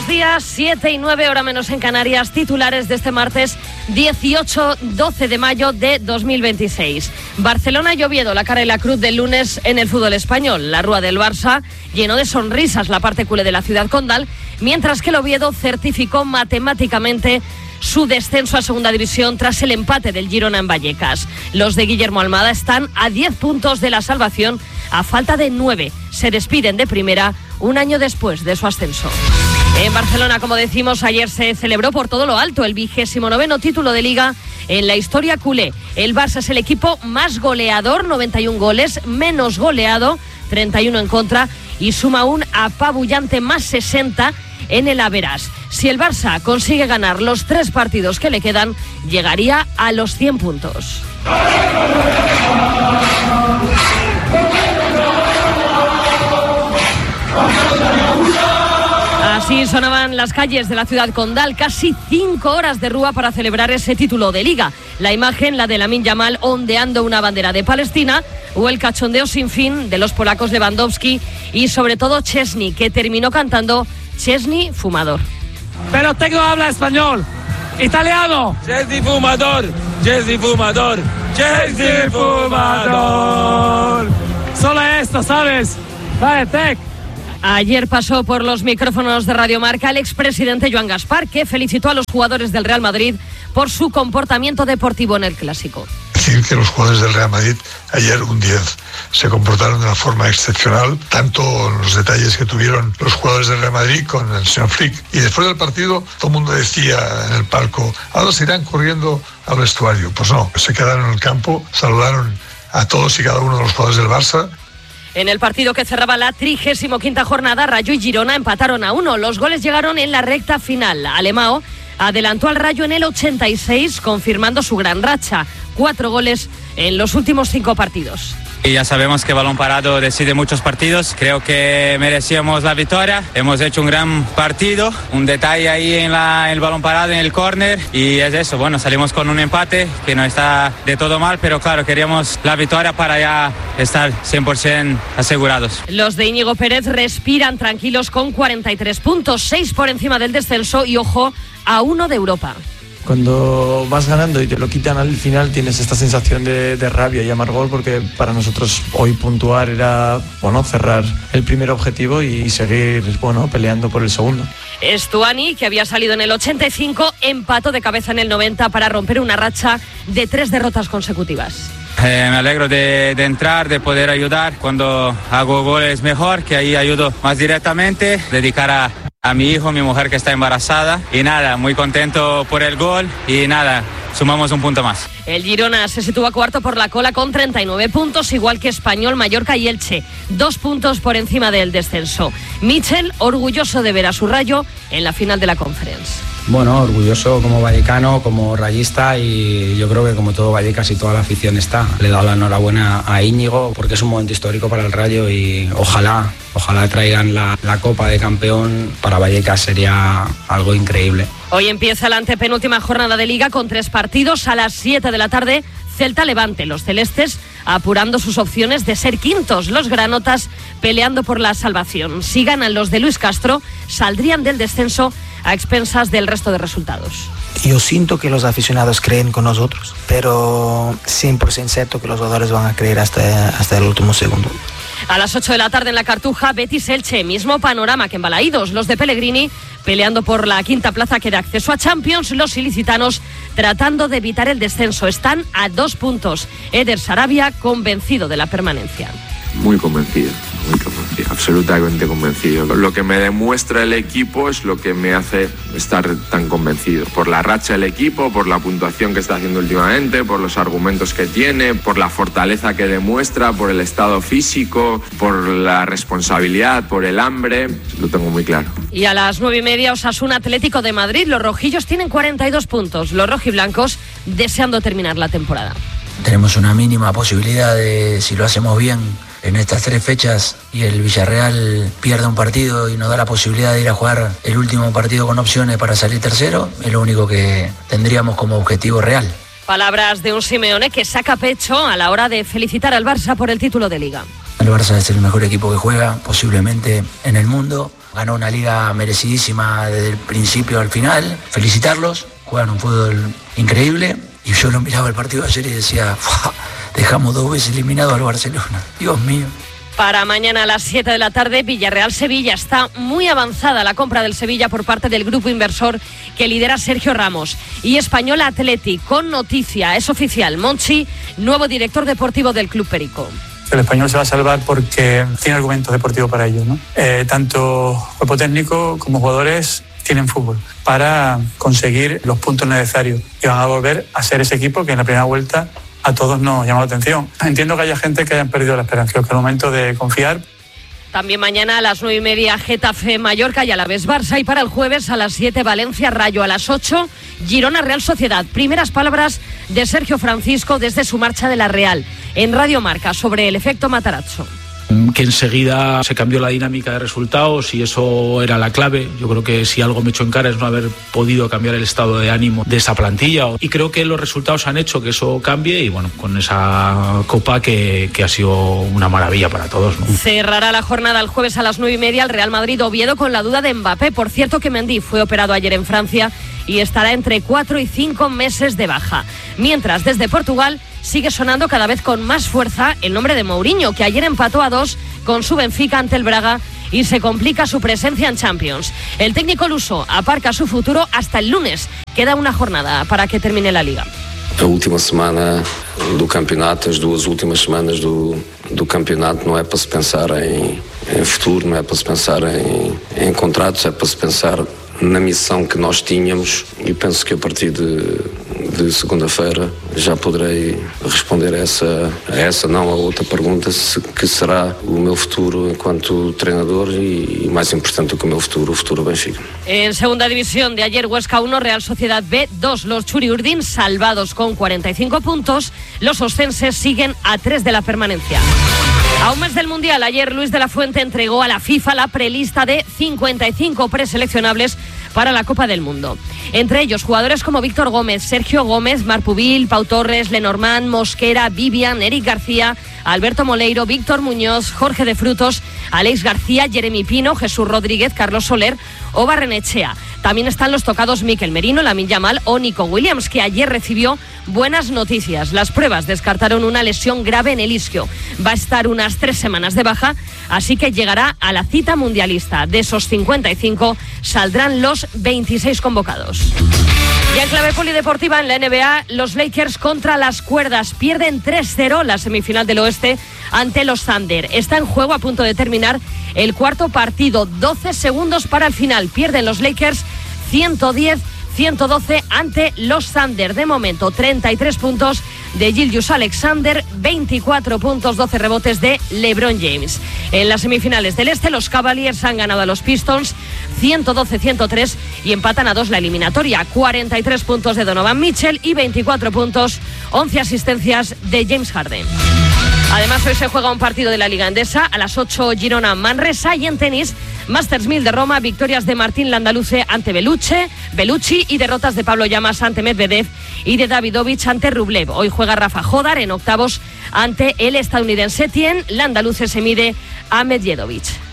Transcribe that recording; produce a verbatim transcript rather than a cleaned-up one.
días, siete y nueve, hora menos en Canarias. Titulares de este martes dieciocho doce de mayo de dos mil veintiséis. Barcelona y Oviedo, la cara y la cruz del lunes en el fútbol español. La Rúa del Barça llenó de sonrisas la parte culé de la ciudad condal, mientras que el Oviedo certificó matemáticamente su descenso a segunda división tras el empate del Girona en Vallecas. Los de Guillermo Almada están a diez puntos de la salvación, a falta de nueve. Se despiden de primera un año después de su ascenso. En Barcelona, como decimos, ayer se celebró por todo lo alto el vigésimo noveno título de Liga en la historia culé. El Barça es el equipo más goleador, noventa y un goles, menos goleado, treinta y uno en contra, y suma un apabullante más sesenta en el Averas. Si el Barça consigue ganar los tres partidos que le quedan, llegaría a los cien puntos. Así sonaban las calles de la ciudad condal, casi cinco horas de rúa para celebrar ese título de Liga. La imagen, la de Lamine Yamal ondeando una bandera de Palestina, o el cachondeo sin fin de los polacos Lewandowski y sobre todo Szczęsny, que terminó cantando Szczęsny fumador. Pero tengo habla español, italiano. Szczęsny fumador, Szczęsny fumador, Szczęsny fumador. Solo esto, ¿sabes? Vale, Tec. Ayer pasó por los micrófonos de Radio Marca el expresidente Joan Gaspar, que felicitó a los jugadores del Real Madrid por su comportamiento deportivo en el Clásico. Decir que los jugadores del Real Madrid ayer un diez se comportaron de una forma excepcional, tanto en los detalles que tuvieron los jugadores del Real Madrid con el señor Flick. Y después del partido todo el mundo decía en el palco, ahora se irán corriendo al vestuario. Pues no, se quedaron en el campo, saludaron a todos y cada uno de los jugadores del Barça. En el partido que cerraba la trigésimo quinta jornada, Rayo y Girona empataron a uno. Los goles llegaron en la recta final. Alemão adelantó al Rayo en el ochenta y seis, confirmando su gran racha. Cuatro goles en los últimos cinco partidos. Y ya sabemos que balón parado decide muchos partidos. Creo que merecíamos la victoria. Hemos hecho un gran partido. Un detalle ahí en la, el balón parado, en el córner. Y es eso, bueno, salimos con un empate que no está de todo mal, pero claro, queríamos la victoria para ya estar cien por ciento asegurados. Los de Íñigo Pérez respiran tranquilos con cuarenta y tres puntos, seis por encima del descenso y, ojo, a uno de Europa. Cuando vas ganando y te lo quitan al final, tienes esta sensación de, de rabia y amargor, porque para nosotros hoy puntuar era, bueno, cerrar el primer objetivo y seguir, bueno, peleando por el segundo. Estuani, que había salido en el ochenta y cinco, empató de cabeza en el noventa para romper una racha de tres derrotas consecutivas. Eh, me alegro de, de entrar, de poder ayudar. Cuando hago goles mejor, que ahí ayudo más directamente, dedicar a a mi hijo, mi mujer que está embarazada, y nada, muy contento por el gol y nada, sumamos un punto más. El Girona se sitúa cuarto por la cola con treinta y nueve puntos, igual que Español, Mallorca y Elche, dos puntos por encima del descenso. Michel, orgulloso de ver a su Rayo en la final de la Conference. Bueno, orgulloso como vallecano, como rayista, y yo creo que como todo Vallecas y toda la afición está. Le he dado la enhorabuena a Íñigo porque es un momento histórico para el Rayo y ojalá, ojalá traigan la, la Copa de Campeón. Para Vallecas sería algo increíble. Hoy empieza la antepenúltima jornada de Liga con tres partidos. A las siete de la tarde, Celta-Levante, los celestes apurando sus opciones de ser quintos, los granotas peleando por la salvación. Si ganan los de Luis Castro, saldrían del descenso a expensas del resto de resultados. Yo siento que los aficionados creen con nosotros, pero cien por ciento cierto que los jugadores van a creer hasta, hasta el último segundo. A las ocho de la tarde en la Cartuja, Betis-Elche, mismo panorama que en Balaídos. Los de Pellegrini peleando por la quinta plaza que da acceso a Champions. Los ilicitanos tratando de evitar el descenso. Están a dos puntos. Eder Sarabia convencido de la permanencia. Muy convencido, muy convencido, absolutamente convencido. Lo que me demuestra el equipo es lo que me hace estar tan convencido. Por la racha del equipo, por la puntuación que está haciendo últimamente, por los argumentos que tiene, por la fortaleza que demuestra, por el estado físico, por la responsabilidad, por el hambre. Lo tengo muy claro. Y a las nueve y media, Osasuna Atlético de Madrid. Los rojillos tienen cuarenta y dos puntos. Los rojiblancos deseando terminar la temporada. Tenemos una mínima posibilidad de, si lo hacemos bien en estas tres fechas y el Villarreal pierde un partido y nos da la posibilidad de ir a jugar el último partido con opciones para salir tercero, es lo único que tendríamos como objetivo real. Palabras de un Simeone que saca pecho a la hora de felicitar al Barça por el título de Liga. El Barça es el mejor equipo que juega posiblemente en el mundo. Ganó una liga merecidísima desde el principio al final. Felicitarlos, juegan un fútbol increíble. Y yo lo miraba el partido de ayer y decía, dejamos dos veces eliminado al Barcelona. Dios mío. Para mañana a las siete de la tarde, Villarreal-Sevilla. Está muy avanzada la compra del Sevilla por parte del grupo inversor que lidera Sergio Ramos. Y Español Athletic, con noticia, es oficial, Monchi, nuevo director deportivo del Club Perico. El Español se va a salvar porque tiene argumentos deportivos para ello, ¿no? Eh, tanto cuerpo técnico como jugadores tienen fútbol para conseguir los puntos necesarios y van a volver a ser ese equipo que en la primera vuelta a todos nos llama la atención. Entiendo que haya gente que hayan perdido la esperanza, creo que es el momento de confiar. También mañana a las nueve y media Getafe Mallorca y Alavés Barça, y para el jueves a las siete Valencia Rayo, a las ocho Girona Real Sociedad. Primeras palabras de Sergio Francisco desde su marcha de la Real en Radio Marca sobre el efecto Matarazzo. Que enseguida se cambió la dinámica de resultados y eso era la clave. Yo creo que si algo me echó en cara es no haber podido cambiar el estado de ánimo de esa plantilla, y creo que los resultados han hecho que eso cambie, y bueno, con esa copa que, que ha sido una maravilla para todos, ¿no? Cerrará la jornada el jueves a las nueve y media el Real Madrid Oviedo con la duda de Mbappé. Por cierto que Mendy fue operado ayer en Francia y estará entre cuatro y cinco meses de baja. Mientras desde Portugal sigue sonando cada vez con más fuerza el nombre de Mourinho, que ayer empató a dos con su Benfica ante el Braga y se complica su presencia en Champions. El técnico luso aparca su futuro hasta el lunes. Queda una jornada para que termine la Liga. A última semana do campeonato, as duas últimas semanas do, do campeonato, não é para se pensar em, em futuro, não é para se pensar em, em contratos, é para se pensar na missão que nós tínhamos, e penso que a partir de, de segunda-feira já poderei responder a essa, a essa não a outra pergunta, se, que será o meu futuro enquanto treinador e, mais importante do que o meu futuro, o futuro Benfica. En segunda división de ayer, Huesca uno, Real Sociedad B dos. Los Churiurdin salvados con cuarenta y cinco puntos. Los oscenses siguen a tres de la permanencia. A un mes del Mundial, ayer Luis de la Fuente entregó a la FIFA la prelista de cincuenta y cinco preseleccionables para la Copa del Mundo. Entre ellos, jugadores como Víctor Gómez, Sergio Gómez, Marc Pubil, Pau Torres, Lenormand, Mosquera, Vivian, Eric García, Alberto Moleiro, Víctor Muñoz, Jorge de Frutos, Alex García, Jeremy Pino, Jesús Rodríguez, Carlos Soler o Barrenechea. También están los tocados Mikel Merino, Lamine Yamal o Nico Williams, que ayer recibió buenas noticias. Las pruebas descartaron una lesión grave en el isquio. Va a estar unas tres semanas de baja, así que llegará a la cita mundialista. De esos cincuenta y cinco saldrán los veintiséis convocados. Y en clave polideportiva en la N B A, los Lakers contra las cuerdas. Pierden tres cero la semifinal del oeste ante los Thunder. Está en juego, a punto de terminar el cuarto partido. doce segundos para el final. Pierden los Lakers ciento diez ciento doce ante los Thunder. De momento, treinta y tres puntos de Gilgeous Alexander, veinticuatro puntos, doce rebotes de LeBron James. En las semifinales del este, los Cavaliers han ganado a los Pistons ciento doce ciento tres y empatan a dos la eliminatoria. cuarenta y tres puntos de Donovan Mitchell y veinticuatro puntos, once asistencias de James Harden. Además, hoy se juega un partido de la Liga Endesa, a las ocho Girona Manresa, y en tenis, Masters mil de Roma, victorias de Martín Landaluce ante Beluche, Bellucci y derrotas de Pablo Llamas ante Medvedev y de Davidovich ante Rublev. Hoy juega Rafa Jodar en octavos ante el estadounidense Tien. Landaluce se mide a Medvedovic.